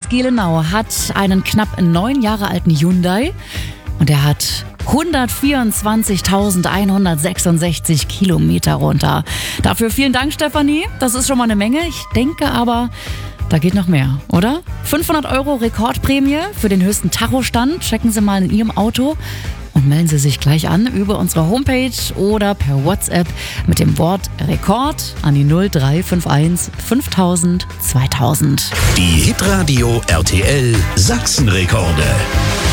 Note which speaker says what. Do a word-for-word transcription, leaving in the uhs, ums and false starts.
Speaker 1: Gelenau hat einen knapp neun Jahre alten Hyundai und er hat hundertvierundzwanzigtausendeinhundertsechsundsechzig Kilometer runter. Dafür vielen Dank, Stefanie. Das ist schon mal eine Menge. Ich denke aber, da geht noch mehr, oder? fünfhundert Euro Rekordprämie für den höchsten Tachostand. Checken Sie mal in Ihrem Auto und melden Sie sich gleich an über unsere Homepage oder per WhatsApp mit dem Wort Rekord an die null drei fünf eins fünftausend zweitausend.
Speaker 2: Die Hitradio R T L Sachsenrekorde.